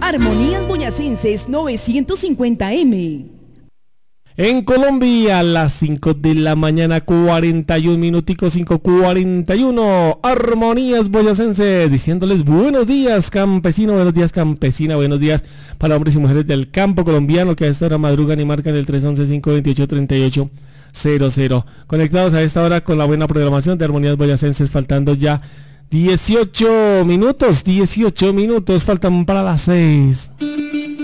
Armonías Boyacenses 950M. En Colombia, a las 5 de la mañana, 41 minuticos, 5:41. Armonías Boyacenses, diciéndoles buenos días, campesino, buenos días, campesina, buenos días para hombres y mujeres del campo colombiano que a esta hora madrugan y marcan el 311-528-3800. Conectados a esta hora con la buena programación de Armonías Boyacenses, faltando ya 18 minutos, faltan para las 6.